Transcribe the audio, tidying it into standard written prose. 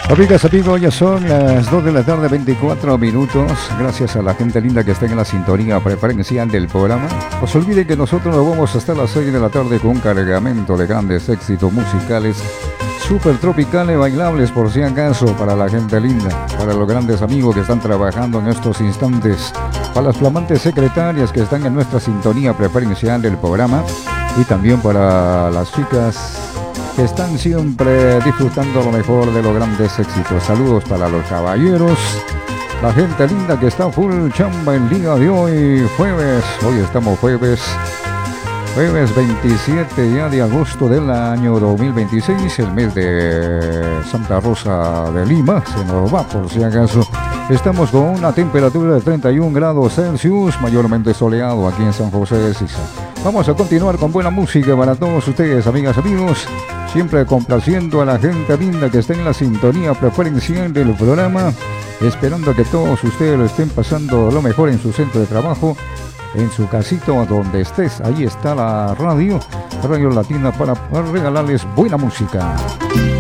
Amigas, amigos, ya son las 2 de la tarde, 24 minutos. Gracias a la gente linda que está en la sintonía preferencial del programa. No se olviden que nosotros nos vamos hasta las 6 de la tarde con un cargamento de grandes éxitos musicales, súper tropicales, bailables por si acaso, para la gente linda, para los grandes amigos que están trabajando en estos instantes, para las flamantes secretarias que están en nuestra sintonía preferencial del programa y también para las chicas que están siempre disfrutando lo mejor de los grandes éxitos. Saludos para los caballeros, la gente linda que está full chamba el día de hoy, jueves. Hoy estamos jueves 27 ya de agosto del año 2026, el mes de Santa Rosa de Lima, se nos va por si acaso. Estamos con una temperatura de 31 grados Celsius, mayormente soleado aquí en San José de Sisa. Vamos a continuar con buena música para todos ustedes, amigas, amigos, siempre complaciendo a la gente linda que está en la sintonía preferencial del programa, esperando que todos ustedes lo estén pasando lo mejor en su centro de trabajo, en su casito, donde estés. Ahí está la Radio Latina para regalarles buena música.